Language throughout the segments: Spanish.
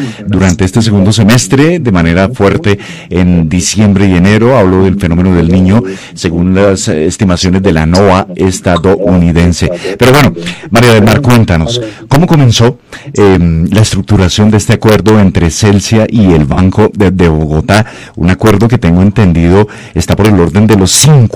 durante este segundo semestre de manera fuerte en diciembre y enero. Hablo del fenómeno del Niño, según las estimaciones de la NOAA estadounidense. Pero bueno, María del Mar, cuéntanos, ¿cómo comenzó la estructuración de este acuerdo entre Celsia y el Banco de Bogotá? Un acuerdo que tengo entendido está por el orden de los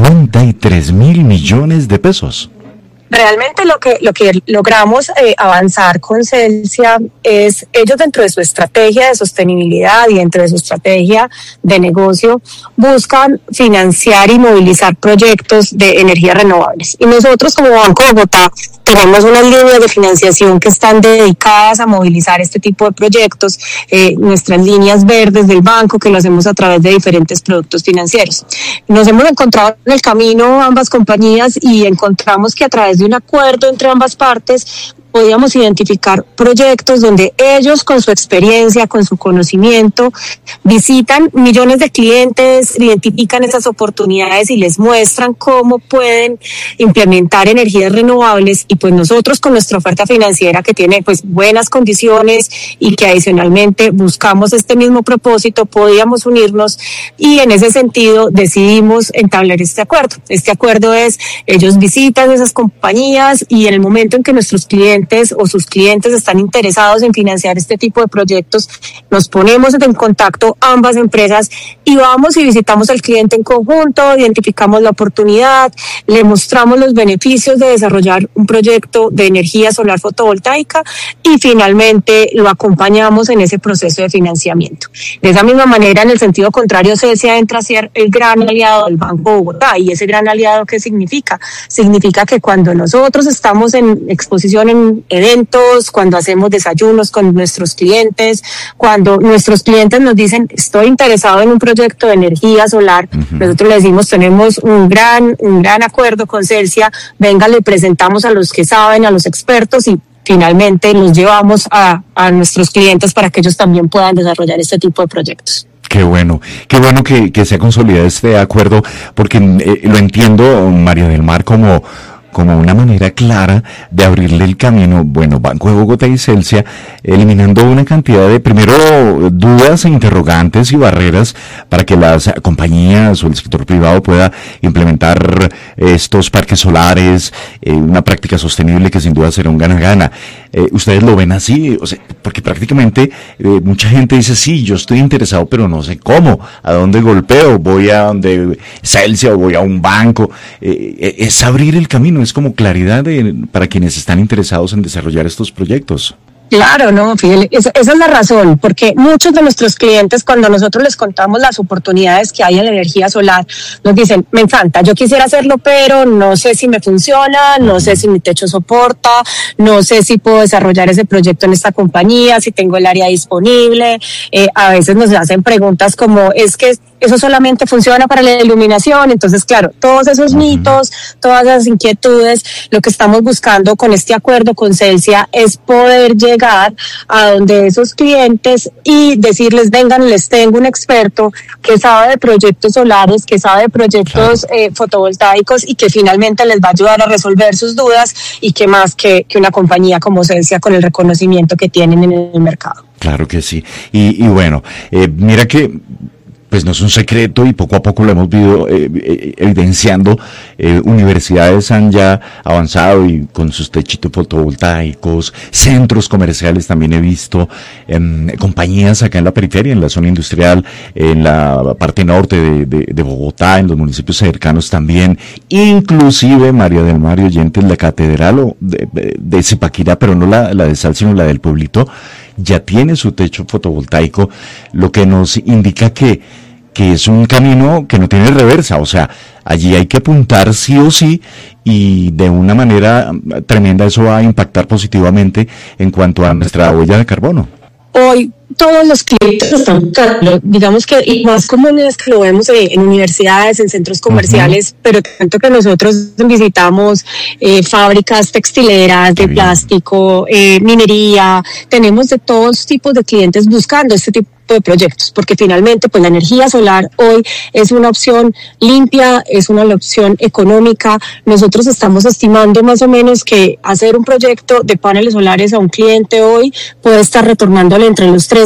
53.000 millones de pesos. Realmente lo que logramos avanzar con Celsia es, ellos dentro de su estrategia de sostenibilidad y dentro de su estrategia de negocio, buscan financiar y movilizar proyectos de energías renovables. Y nosotros como Banco de Bogotá tenemos unas líneas de financiación que están dedicadas a movilizar este tipo de proyectos, nuestras líneas verdes del banco, que lo hacemos a través de diferentes productos financieros. Nos hemos encontrado en el camino ambas compañías y encontramos que a través de un acuerdo entre ambas partes podíamos identificar proyectos donde ellos, con su experiencia, con su conocimiento, visitan millones de clientes, identifican esas oportunidades y les muestran cómo pueden implementar energías renovables, y pues nosotros con nuestra oferta financiera, que tiene pues buenas condiciones y que adicionalmente buscamos este mismo propósito, podíamos unirnos, y en ese sentido decidimos entablar este acuerdo. Este acuerdo es, ellos visitan esas compañías y en el momento en que nuestros clientes o sus clientes están interesados en financiar este tipo de proyectos, nos ponemos en contacto ambas empresas y vamos y visitamos al cliente en conjunto, identificamos la oportunidad, le mostramos los beneficios de desarrollar un proyecto de energía solar fotovoltaica y finalmente lo acompañamos en ese proceso de financiamiento. De esa misma manera, en el sentido contrario, Celsia entra a ser el gran aliado del Banco de Bogotá. ¿Y ese gran aliado qué significa? Significa que cuando nosotros estamos en exposición en eventos, cuando hacemos desayunos con nuestros clientes, cuando nuestros clientes nos dicen estoy interesado en un proyecto de energía solar, nosotros les decimos tenemos un gran acuerdo con Celsia, venga, le presentamos a los que saben, a los expertos, y finalmente los llevamos a nuestros clientes para que ellos también puedan desarrollar este tipo de proyectos. Qué bueno que se ha consolidado este acuerdo, porque lo entiendo, María del Mar, como una manera clara de abrirle el camino, bueno, Banco de Bogotá y Celsia, eliminando una cantidad de, primero, dudas e interrogantes y barreras para que las compañías o el sector privado pueda implementar estos parques solares, una práctica sostenible que sin duda será un gana-gana. ¿Ustedes lo ven así? O sea, porque prácticamente mucha gente dice, sí, yo estoy interesado, pero no sé cómo, a dónde golpeo, voy a donde Celsia o voy a un banco. Es abrir el camino, es como claridad para quienes están interesados en desarrollar estos proyectos. Claro, no, Fidel, esa es la razón, porque muchos de nuestros clientes, cuando nosotros les contamos las oportunidades que hay en la energía solar, nos dicen, me encanta, yo quisiera hacerlo, pero no sé si me funciona, no sé si mi techo soporta, no sé si puedo desarrollar ese proyecto en esta compañía, si tengo el área disponible. A veces nos hacen preguntas como, es que eso solamente funciona para la iluminación. Entonces, claro, todos esos mitos, todas esas inquietudes, lo que estamos buscando con este acuerdo con Celsia es poder llegar a donde esos clientes y decirles, vengan, les tengo un experto que sabe de proyectos solares, que sabe de proyectos fotovoltaicos y que finalmente les va a ayudar a resolver sus dudas, y que más que una compañía como Celsia con el reconocimiento que tienen en el mercado. Claro que sí. Y bueno, mira que pues no es un secreto y poco a poco lo hemos visto evidenciando. Universidades han ya avanzado y con sus techitos fotovoltaicos, centros comerciales también he visto, compañías acá en la periferia, en la zona industrial, en la parte norte de Bogotá, en los municipios cercanos también, inclusive, María del Mar y oyentes, la catedral o de Zipaquirá, pero no la de Sal, sino la del pueblito, ya tiene su techo fotovoltaico, lo que nos indica que es un camino que no tiene reversa. O sea, allí hay que apuntar sí o sí, y de una manera tremenda eso va a impactar positivamente en cuanto a nuestra huella de carbono. Hoy todos los clientes están buscando, digamos que, y más común es que lo vemos en universidades, en centros comerciales, pero tanto que nosotros visitamos fábricas textileras de plástico, minería, tenemos de todos tipos de clientes buscando este tipo de proyectos, porque finalmente pues la energía solar hoy es una opción limpia, es una opción económica. Nosotros estamos estimando más o menos que hacer un proyecto de paneles solares a un cliente hoy puede estar retornándole entre los 3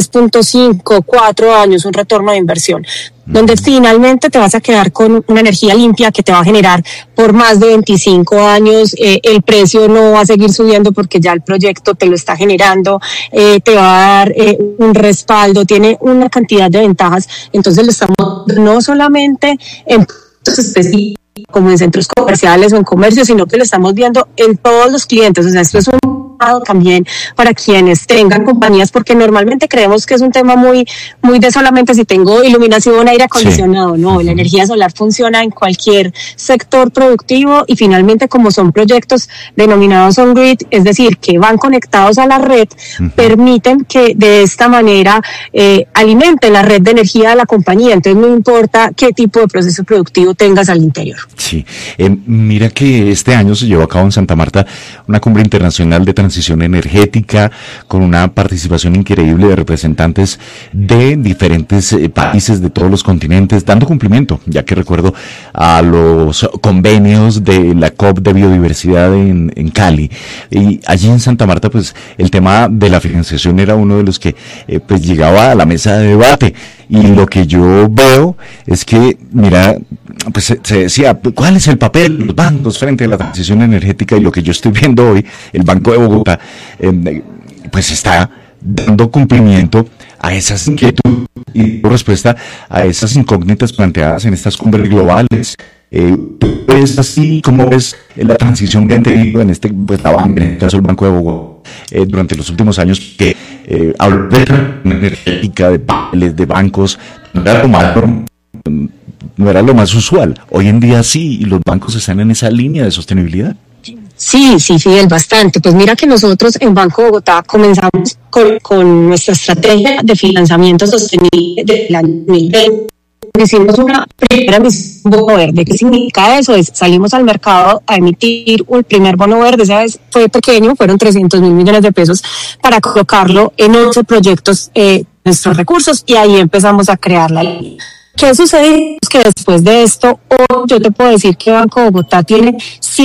3.5, 4 años, un retorno de inversión, donde finalmente te vas a quedar con una energía limpia que te va a generar por más de 25 años, el precio no va a seguir subiendo porque ya el proyecto te lo está generando, te va a dar un respaldo, tiene una cantidad de ventajas. Entonces lo estamos no solamente en puntos específicos como en centros comerciales o en comercio, sino que lo estamos viendo en todos los clientes. O sea, esto es un también para quienes tengan compañías, porque normalmente creemos que es un tema muy de solamente si tengo iluminación, aire acondicionado. Sí. No, la energía solar funciona en cualquier sector productivo y finalmente como son proyectos denominados on-grid, es decir, que van conectados a la red, permiten que de esta manera alimente la red de energía de la compañía. Entonces no importa qué tipo de proceso productivo tengas al interior. Sí, mira que este año se llevó a cabo en Santa Marta una cumbre internacional de transición energética con una participación increíble de representantes de diferentes países de todos los continentes, dando cumplimiento, ya que recuerdo a los convenios de la COP de biodiversidad en Cali, y allí en Santa Marta pues el tema de la financiación era uno de los que pues llegaba a la mesa de debate, y lo que yo veo es que, mira, pues se decía, ¿cuál es el papel de los bancos frente a la transición energética? Y lo que yo estoy viendo hoy, el Banco de Bogotá, pues está dando cumplimiento a esas inquietudes y respuesta a esas incógnitas planteadas en estas cumbres globales. ¿Tú ves así cómo ves la transición que han tenido en pues la banca, en el caso del Banco de Bogotá, durante los últimos años, que hablar de transición energética, de papeles, de bancos, no era lo más usual? Hoy en día sí, y los bancos están en esa línea de sostenibilidad. Sí, Fidel, bastante. Pues mira que nosotros en Banco Bogotá comenzamos con nuestra estrategia de financiamiento sostenible del año 2020. Hicimos una primera emisión de bono verde. ¿Qué significa eso? Salimos al mercado a emitir un primer bono verde. Esa vez fue pequeño, fueron 300.000 millones de pesos para colocarlo en 11 proyectos de nuestros recursos, y ahí empezamos a crear la línea. ¿Qué sucede? Es que después de esto, hoy yo te puedo decir que Banco Bogotá tiene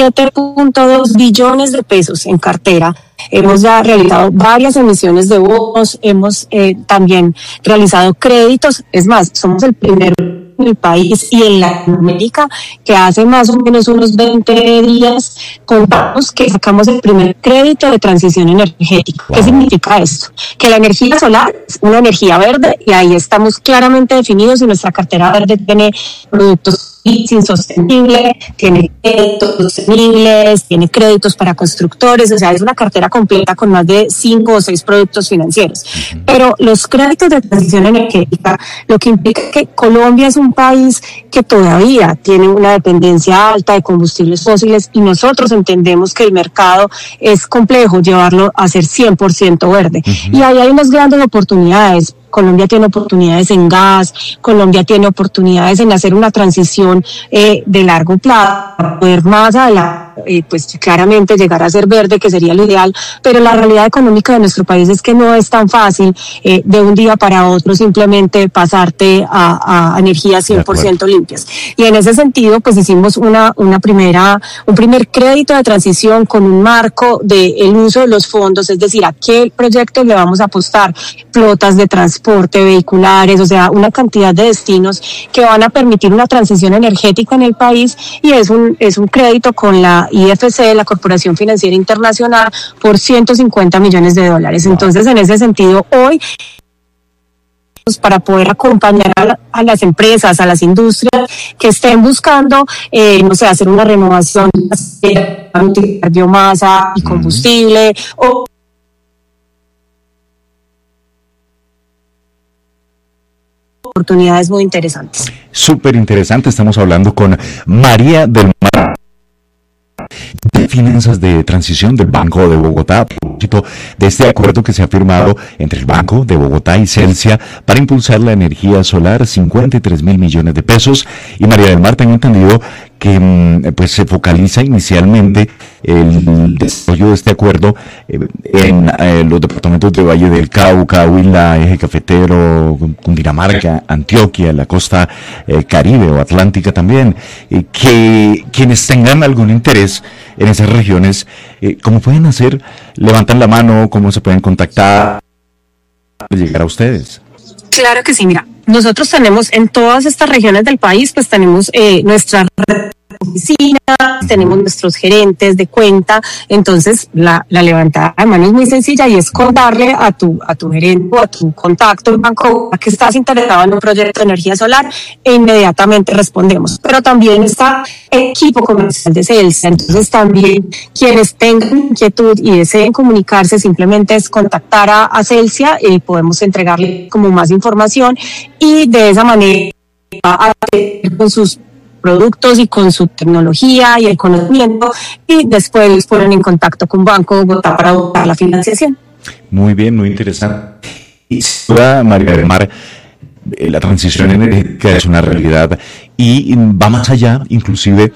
7.2 billones de pesos en cartera. Hemos ya realizado varias emisiones de bonos, hemos también realizado créditos. Es más, somos el primero en el país y en Latinoamérica que hace más o menos unos 20 días contamos que sacamos el primer crédito de transición energética. ¿Qué significa esto? Que la energía solar es una energía verde y ahí estamos claramente definidos, y nuestra cartera verde tiene productos insostenible, tiene créditos sostenibles, tiene créditos para constructores, o sea, es una cartera completa con más de 5 o 6 productos financieros. Pero los créditos de transición energética, lo que implica que Colombia es un país que todavía tiene una dependencia alta de combustibles fósiles, y nosotros entendemos que el mercado es complejo llevarlo a ser 100% verde. Y ahí hay unas grandes oportunidades. Colombia tiene oportunidades en gas, Colombia tiene oportunidades en hacer una transición de largo plazo, para poder más adelante, pues claramente llegar a ser verde, que sería lo ideal, pero la realidad económica de nuestro país es que no es tan fácil de un día para otro simplemente pasarte a energías 100% limpias. Y en ese sentido, pues hicimos un primer crédito de transición con un marco del uso de los fondos, es decir, a qué proyectos le vamos a apostar, flotas de transporte, vehiculares, o sea, una cantidad de destinos que van a permitir una transición energética en el país, y es un crédito con la IFC, la Corporación Financiera Internacional, por $150 millones. Entonces, en ese sentido, hoy, para poder acompañar a las empresas, a las industrias que estén buscando, no sé, hacer una renovación, utilizar biomasa y combustible, o oportunidades muy interesantes. Súper interesante. Estamos hablando con María del Mar, de Finanzas de Transición del Banco de Bogotá, a propósito de este acuerdo que se ha firmado entre el Banco de Bogotá y Celsia para impulsar la energía solar, 53.000 millones de pesos. Y María del Mar, tengo entendido que pues se focaliza inicialmente el desarrollo de este acuerdo en los departamentos de Valle del Cauca, Huila, Eje Cafetero, Cundinamarca, Antioquia, la costa Caribe o Atlántica también, que quienes tengan algún interés en esas regiones, ¿cómo pueden hacer? ¿Levantan la mano? ¿Cómo se pueden contactar? llegar a ustedes. Claro que sí, mira, nosotros tenemos en todas estas regiones del país, pues tenemos nuestra oficina, tenemos nuestros gerentes de cuenta, entonces la levantada de mano es muy sencilla y es contarle a tu gerente o a tu contacto en banco que estás interesado en un proyecto de energía solar e inmediatamente respondemos. Pero también está el equipo comercial de Celsia, entonces también quienes tengan inquietud y deseen comunicarse simplemente es contactar a Celsia y podemos entregarle como más información y de esa manera con sus productos y con su tecnología y el conocimiento y después los ponen en contacto con Banco Bogotá para buscar la financiación. Muy bien, muy interesante. Y María del Mar, la transición energética es una realidad y va más allá inclusive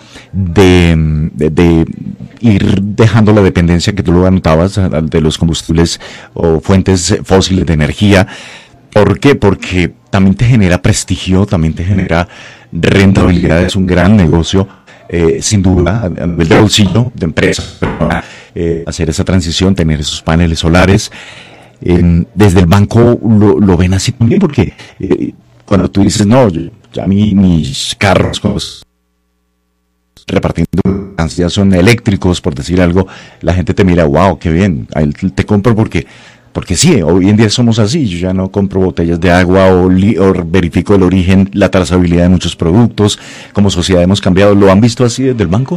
de ir dejando la dependencia que tú lo anotabas de los combustibles o fuentes fósiles de energía. ¿Por qué? Porque también te genera prestigio, también te genera rentabilidad, es un gran negocio, sin duda, a nivel de bolsillo, de empresa, hacer esa transición, tener esos paneles solares. Desde el banco lo ven así también, porque cuando tú dices, no, ya mis carros repartiendo ya son eléctricos, por decir algo, la gente te mira, wow, qué bien, te compro porque sí, hoy en día somos así, yo ya no compro botellas de agua o verifico el origen, la trazabilidad de muchos productos, como sociedad hemos cambiado. ¿Lo han visto así desde el banco?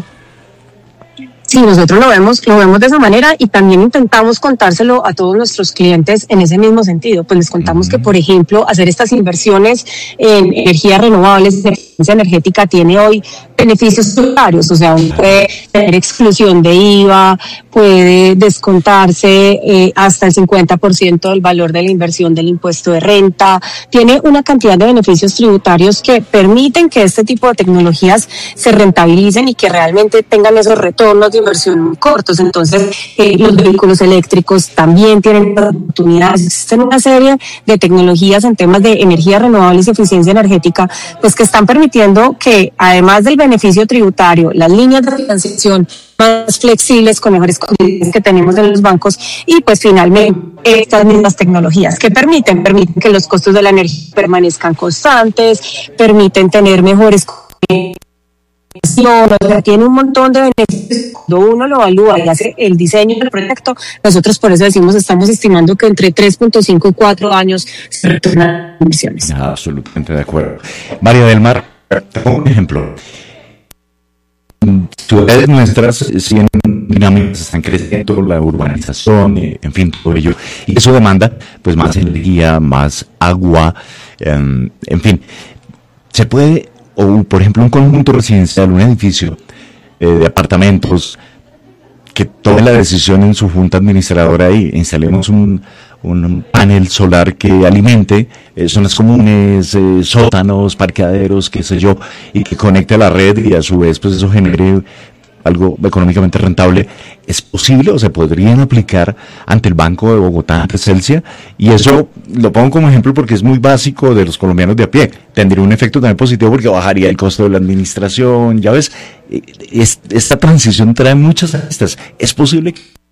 Sí, nosotros lo vemos de esa manera y también intentamos contárselo a todos nuestros clientes en ese mismo sentido. Pues les contamos que, por ejemplo, hacer estas inversiones en energías renovables, eficiencia energética, tiene hoy beneficios tributarios, o sea, uno puede tener exclusión de IVA, puede descontarse hasta el 50% del valor de la inversión del impuesto de renta, tiene una cantidad de beneficios tributarios que permiten que este tipo de tecnologías se rentabilicen y que realmente tengan esos retornos de inversión muy cortos. Entonces, los vehículos eléctricos también tienen oportunidades. Existen una serie de tecnologías en temas de energías renovables y eficiencia energética, pues que están permitiendo que, además del beneficio tributario, las líneas de financiación más flexibles, con mejores condiciones que tenemos en los bancos, y pues finalmente estas mismas tecnologías que permiten que los costos de la energía permanezcan constantes, permiten tener mejores o sea, tiene un montón de beneficios. Cuando uno lo evalúa y hace el diseño del proyecto, nosotros por eso decimos, estamos estimando que entre 3.5 y 4 años se retornan inversiones. Absolutamente de acuerdo. María del Mar, un ejemplo. Ciudades nuestras siguen dinámicas, están creciendo, la urbanización, en fin, todo ello. Y eso demanda pues más energía, más agua, en fin. Se puede, o por ejemplo un conjunto residencial, un edificio de apartamentos, que tome la decisión en su junta administradora y instalemos un panel solar que alimente zonas comunes, sótanos, parqueaderos, qué sé yo, y que conecte a la red y a su vez pues eso genere algo económicamente rentable. ¿Es posible o se podrían aplicar ante el Banco de Bogotá, ante Celsia? Y eso lo pongo como ejemplo porque es muy básico de los colombianos de a pie. Tendría un efecto también positivo porque bajaría el costo de la administración. Ya ves, esta transición trae muchas aristas. ¿Es posible?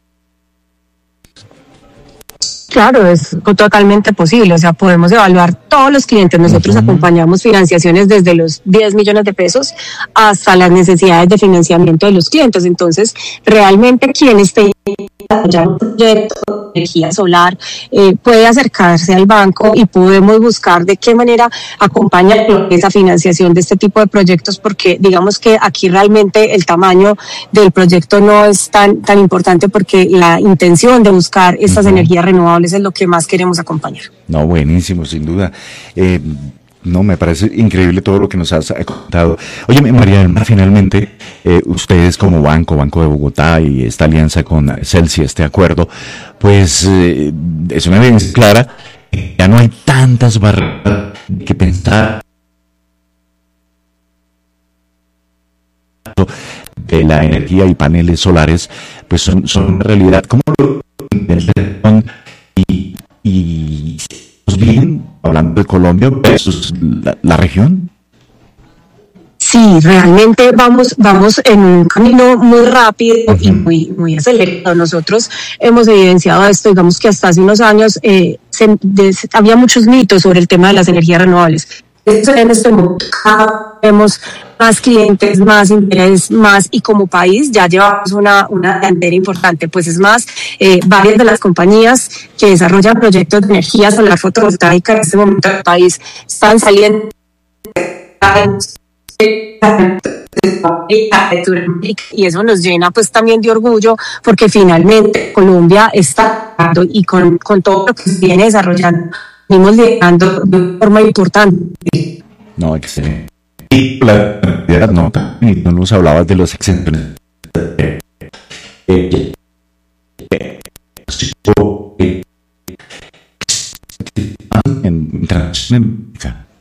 Claro, es totalmente posible, o sea, podemos evaluar todos los clientes. Nosotros acompañamos financiaciones desde los 10 millones de pesos hasta las necesidades de financiamiento de los clientes. Entonces, realmente quien esté desarrollando un proyecto de energía solar puede acercarse al banco y podemos buscar de qué manera acompañar esa financiación de este tipo de proyectos, porque digamos que aquí realmente el tamaño del proyecto no es tan importante, porque la intención de buscar estas energías renovables es lo que más queremos acompañar. No, buenísimo, sin duda. No, me parece increíble todo lo que nos has contado. Oye, María del Mar, finalmente, ustedes como Banco de Bogotá y esta alianza con Celsia, este acuerdo, pues es una evidencia clara. Ya no hay tantas barreras que pensar de la energía y paneles solares, pues son una realidad. ¿Cómo lo y bien, hablando de Colombia versus la región? Sí, realmente vamos en un camino muy rápido y muy acelerado. Nosotros hemos evidenciado esto, digamos que hasta hace unos años había muchos mitos sobre el tema de las energías renovables. En este momento vemos más clientes, más interés, más, y como país ya llevamos una delantera importante, pues es más, varias de las compañías que desarrollan proyectos de energía solar fotovoltaica en este momento del país están saliendo y eso nos llena pues también de orgullo, porque finalmente Colombia está y con todo lo que se viene desarrollando venimos llegando de forma importante. No, excelente. Y la realidad no nos hablabas de los exenciones. En transición.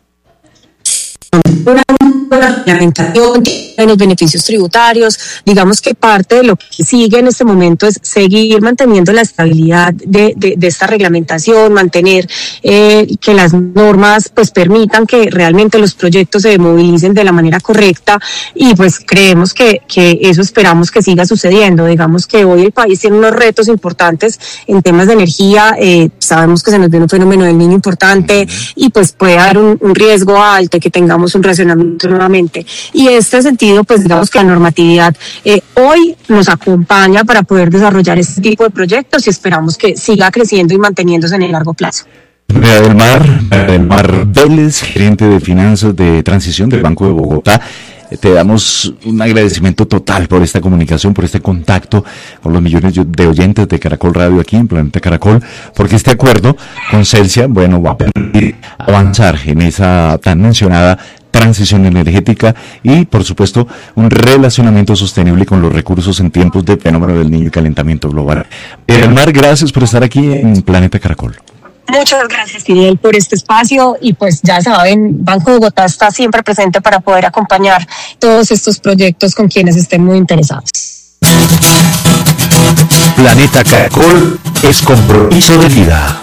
Reglamentación, en los beneficios tributarios, digamos que parte de lo que sigue en este momento es seguir manteniendo la estabilidad de esta reglamentación, mantener que las normas pues permitan que realmente los proyectos se movilicen de la manera correcta, y pues creemos que eso esperamos que siga sucediendo. Digamos que hoy el país tiene unos retos importantes en temas de energía, sabemos que se nos viene un fenómeno del Niño importante y pues puede haber un riesgo alto de que tengamos un racionamiento nuevamente, y en este sentido pues digamos que la normatividad hoy nos acompaña para poder desarrollar este tipo de proyectos y esperamos que siga creciendo y manteniéndose en el largo plazo. María del Mar Vélez, gerente de finanzas de transición del Banco de Bogotá, te damos un agradecimiento total por esta comunicación, por este contacto con los millones de oyentes de Caracol Radio aquí en Planeta Caracol, porque este acuerdo con Celsia, bueno, va a permitir avanzar en esa tan mencionada transición energética y, por supuesto, un relacionamiento sostenible con los recursos en tiempos de fenómeno del Niño y calentamiento global. Mar, gracias por estar aquí en Planeta Caracol. Muchas gracias, Fidel, por este espacio, y pues ya saben, Banco de Bogotá está siempre presente para poder acompañar todos estos proyectos con quienes estén muy interesados. Planeta Caracol es compromiso de vida.